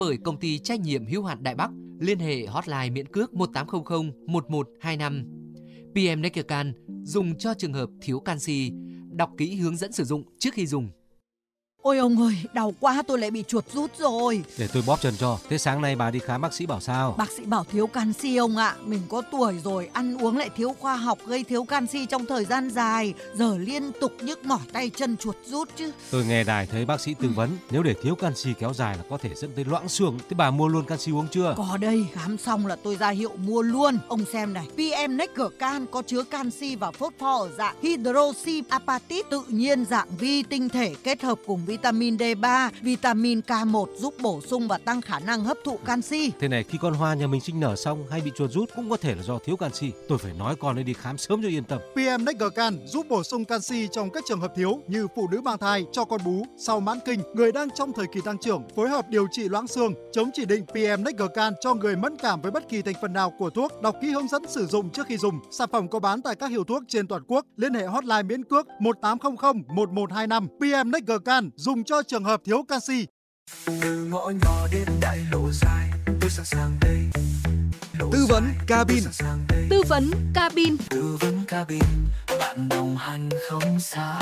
bởi công ty trách nhiệm hữu hạn Đại Bắc. Liên hệ hotline miễn cước 1800 1125. PM Neckercan dùng cho trường hợp thiếu canxi. Đọc kỹ hướng dẫn sử dụng trước khi dùng. Ôi ông ơi, đau quá, tôi lại bị chuột rút rồi. Để tôi bóp chân cho. Thế sáng nay bà đi khám bác sĩ bảo sao? Bác sĩ bảo thiếu canxi ông ạ. Mình có tuổi rồi, ăn uống lại thiếu khoa học, gây thiếu canxi trong thời gian dài. Giờ liên tục nhức mỏi tay chân, chuột rút chứ. Tôi nghe đài thấy bác sĩ tư vấn, nếu để thiếu canxi kéo dài là có thể dẫn tới loãng xương. Thế bà mua luôn canxi uống chưa? Có đây, khám xong là tôi ra hiệu mua luôn. Ông xem này, PM Neckercan có chứa canxi và phosphor ở dạng hydroxy apatit, tự nhiên dạng vi tinh thể kết hợp cùng vitamin D3, vitamin K1 giúp bổ sung và tăng khả năng hấp thụ canxi. Thế này, khi con Hoa nhà mình sinh nở xong hay bị chuột rút cũng có thể là do thiếu canxi. Tôi phải nói con ấy đi khám sớm cho yên tâm. PM Neckercan giúp bổ sung canxi trong các trường hợp thiếu như phụ nữ mang thai, cho con bú, sau mãn kinh, người đang trong thời kỳ tăng trưởng, phối hợp điều trị loãng xương, chống chỉ định PM Neckercan cho người mẫn cảm với bất kỳ thành phần nào của thuốc. Đọc kỹ hướng dẫn sử dụng trước khi dùng. Sản phẩm có bán tại các hiệu thuốc trên toàn quốc. Liên hệ hotline miễn cước 1800 1125. PM Neckercan dùng cho trường hợp thiếu canxi. Từ ngõ nhỏ đến đại lộ dài, tôi sẵn sàng đây. Tư vấn cabin. Tư vấn cabin. Tư vấn cabin, bạn đồng hành không xa.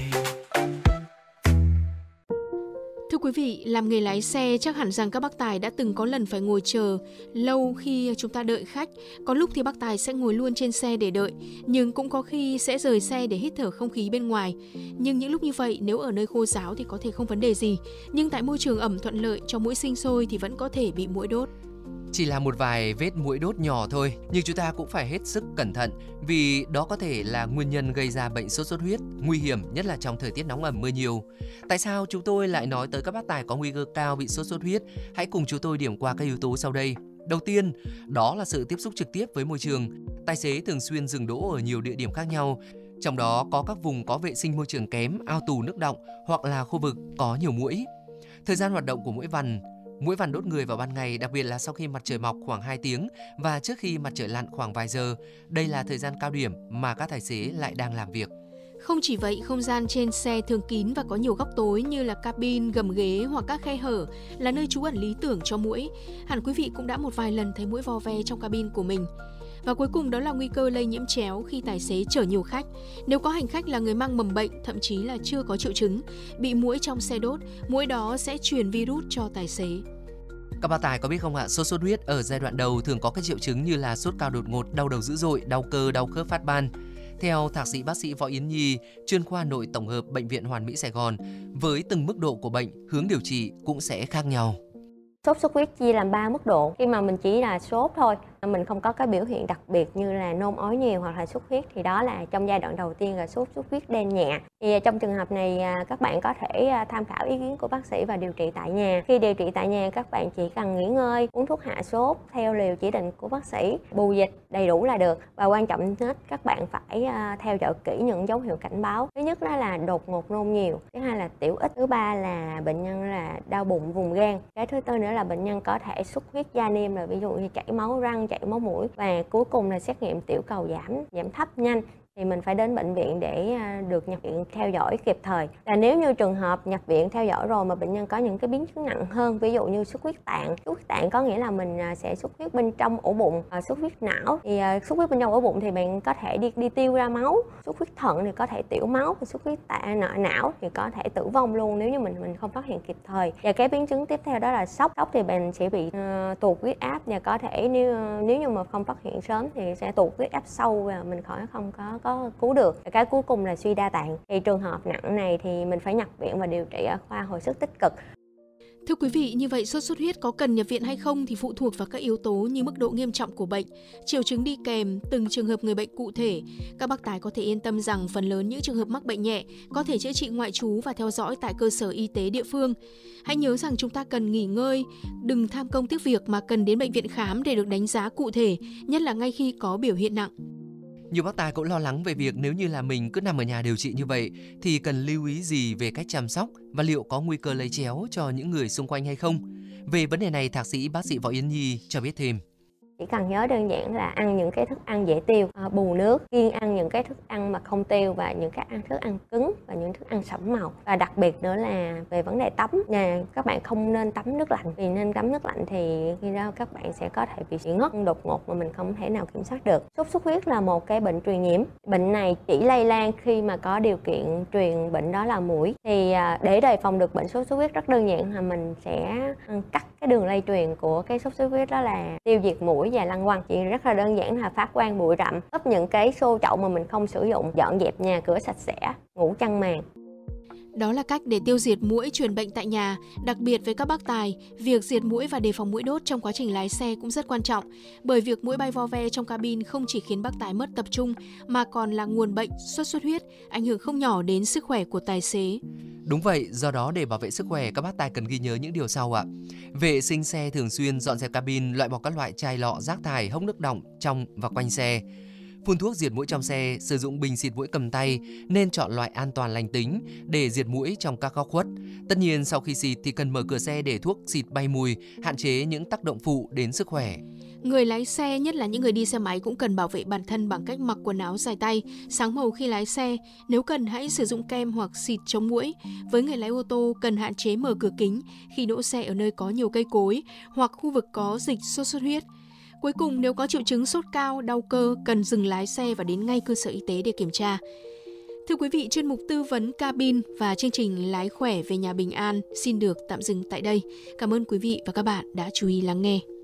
Thưa quý vị, làm nghề lái xe chắc hẳn rằng các bác tài đã từng có lần phải ngồi chờ lâu khi chúng ta đợi khách. Có lúc thì bác tài sẽ ngồi luôn trên xe để đợi, nhưng cũng có khi sẽ rời xe để hít thở không khí bên ngoài. Nhưng những lúc như vậy, nếu ở nơi khô ráo thì có thể không vấn đề gì, nhưng tại môi trường ẩm thuận lợi cho muỗi sinh sôi thì vẫn có thể bị muỗi đốt. Chỉ là một vài vết muỗi đốt nhỏ thôi, nhưng chúng ta cũng phải hết sức cẩn thận vì đó có thể là nguyên nhân gây ra bệnh sốt xuất huyết, nguy hiểm nhất là trong thời tiết nóng ẩm mưa nhiều. Tại sao chúng tôi lại nói tới các bác tài có nguy cơ cao bị sốt xuất huyết? Hãy cùng chúng tôi điểm qua các yếu tố sau đây. Đầu tiên, đó là sự tiếp xúc trực tiếp với môi trường. Tài xế thường xuyên dừng đỗ ở nhiều địa điểm khác nhau, trong đó có các vùng có vệ sinh môi trường kém, ao tù nước đọng hoặc là khu vực có nhiều muỗi. Thời gian hoạt động của muỗi vằn. Muỗi vằn đốt người vào ban ngày, đặc biệt là sau khi mặt trời mọc khoảng 2 tiếng và trước khi mặt trời lặn khoảng vài giờ. Đây là thời gian cao điểm mà các tài xế lại đang làm việc. Không chỉ vậy, không gian trên xe thường kín và có nhiều góc tối như là cabin, gầm ghế hoặc các khe hở là nơi trú ẩn lý tưởng cho muỗi. Hẳn quý vị cũng đã một vài lần thấy muỗi vo ve trong cabin của mình. Và cuối cùng đó là nguy cơ lây nhiễm chéo khi tài xế chở nhiều khách. Nếu có hành khách là người mang mầm bệnh, thậm chí là chưa có triệu chứng, bị muỗi trong xe đốt, muỗi đó sẽ truyền virus cho tài xế. Các bác tài có biết không ạ, sốt xuất huyết ở giai đoạn đầu thường có các triệu chứng như là sốt cao đột ngột, đau đầu dữ dội, đau cơ, đau khớp phát ban. Theo thạc sĩ bác sĩ Võ Yến Nhi, chuyên khoa nội tổng hợp Bệnh viện Hoàn Mỹ Sài Gòn, với từng mức độ của bệnh, hướng điều trị cũng sẽ khác nhau. Sốt xuất huyết chia làm 3 mức độ. Khi mà mình chỉ là sốt thôi, mình không có cái biểu hiện đặc biệt như là nôn ói nhiều hoặc là xuất huyết, thì đó là trong giai đoạn đầu tiên là sốt xuất huyết đen nhẹ. Thì trong trường hợp này các bạn có thể tham khảo ý kiến của bác sĩ và điều trị tại nhà. Khi điều trị tại nhà, các bạn chỉ cần nghỉ ngơi, uống thuốc hạ sốt theo liều chỉ định của bác sĩ, bù dịch đầy đủ là được. Và quan trọng nhất, các bạn phải theo dõi kỹ những dấu hiệu cảnh báo. Thứ nhất đó là đột ngột nôn nhiều, thứ hai là tiểu ít, thứ ba là bệnh nhân là đau bụng vùng gan, cái thứ tư nữa là bệnh nhân có thể xuất huyết da niêm, là ví dụ như chảy máu răng, chảy máu mũi, và cuối cùng là xét nghiệm tiểu cầu giảm thấp nhanh thì mình phải đến bệnh viện để được nhập viện theo dõi kịp thời. Và nếu như trường hợp nhập viện theo dõi rồi mà bệnh nhân có những cái biến chứng nặng hơn, ví dụ như xuất huyết tạng. Xuất huyết tạng có nghĩa là mình sẽ xuất huyết bên trong ổ bụng. Xuất huyết não thì xuất huyết bên trong ổ bụng thì bạn có thể đi tiêu ra máu. Xuất huyết thận thì có thể tiểu máu, và xuất huyết não thì có thể tử vong luôn nếu như mình không phát hiện kịp thời. Và cái biến chứng tiếp theo đó là sốc. Sốc thì bạn sẽ bị tụt huyết áp, và có thể nếu như mà không phát hiện sớm thì sẽ tụt huyết áp sâu và mình không có cứu được. Và cái cuối cùng là suy đa tạng. Thì trường hợp nặng này thì mình phải nhập viện và điều trị ở khoa hồi sức tích cực. Thưa quý vị, như vậy sốt xuất huyết có cần nhập viện hay không thì phụ thuộc vào các yếu tố như mức độ nghiêm trọng của bệnh, triệu chứng đi kèm, từng trường hợp người bệnh cụ thể. Các bác tài có thể yên tâm rằng phần lớn những trường hợp mắc bệnh nhẹ có thể chữa trị ngoại trú và theo dõi tại cơ sở y tế địa phương. Hãy nhớ rằng chúng ta cần nghỉ ngơi, đừng tham công tiếc việc mà cần đến bệnh viện khám để được đánh giá cụ thể, nhất là ngay khi có biểu hiện nặng. Nhiều bác tài cũng lo lắng về việc nếu như là mình cứ nằm ở nhà điều trị như vậy thì cần lưu ý gì về cách chăm sóc và liệu có nguy cơ lây chéo cho những người xung quanh hay không. Về vấn đề này, thạc sĩ bác sĩ Võ Yến Nhi cho biết thêm. Chỉ cần nhớ đơn giản là ăn những cái thức ăn dễ tiêu, bù nước, kiêng ăn những cái thức ăn mà không tiêu và những cái thức ăn cứng và những thức ăn sẫm màu. Và đặc biệt nữa là về vấn đề tắm, các bạn không nên tắm nước lạnh, vì nên tắm nước lạnh thì khi đó các bạn sẽ có thể bị ngất đột ngột mà mình không thể nào kiểm soát được. Sốt xuất huyết là một cái bệnh truyền nhiễm. Bệnh này chỉ lây lan khi mà có điều kiện truyền bệnh, đó là muỗi. Thì để đề phòng được bệnh sốt xuất huyết rất đơn giản là mình sẽ cắt cái đường lây truyền của cái sốt xuất huyết, đó là tiêu diệt muỗi và lăng quăng. Chỉ rất là đơn giản là phát quang bụi rậm, ấp những cái xô chậu mà mình không sử dụng, dọn dẹp nhà cửa sạch sẽ, ngủ chăn màn. Đó là cách để tiêu diệt muỗi truyền bệnh tại nhà. Đặc biệt với các bác tài, việc diệt muỗi và đề phòng muỗi đốt trong quá trình lái xe cũng rất quan trọng. Bởi việc muỗi bay vo ve trong cabin không chỉ khiến bác tài mất tập trung mà còn là nguồn bệnh sốt xuất huyết, ảnh hưởng không nhỏ đến sức khỏe của tài xế. Đúng vậy, do đó để bảo vệ sức khỏe, các bác tài cần ghi nhớ những điều sau ạ. Vệ sinh xe thường xuyên, dọn dẹp cabin, loại bỏ các loại chai lọ, rác thải, hốc nước đọng trong và quanh xe. Phun thuốc diệt muỗi trong xe, sử dụng bình xịt muỗi cầm tay, nên chọn loại an toàn lành tính để diệt muỗi trong các góc khuất. Tất nhiên sau khi xịt thì cần mở cửa xe để thuốc xịt bay mùi, hạn chế những tác động phụ đến sức khỏe. Người lái xe, nhất là những người đi xe máy cũng cần bảo vệ bản thân bằng cách mặc quần áo dài tay, sáng màu khi lái xe. Nếu cần hãy sử dụng kem hoặc xịt chống muỗi. Với người lái ô tô cần hạn chế mở cửa kính khi đỗ xe ở nơi có nhiều cây cối hoặc khu vực có dịch sốt xuất huyết. Cuối cùng, nếu có triệu chứng sốt cao, đau cơ, cần dừng lái xe và đến ngay cơ sở y tế để kiểm tra. Thưa quý vị, chuyên mục tư vấn cabin và chương trình Lái khỏe về nhà bình an xin được tạm dừng tại đây. Cảm ơn quý vị và các bạn đã chú ý lắng nghe.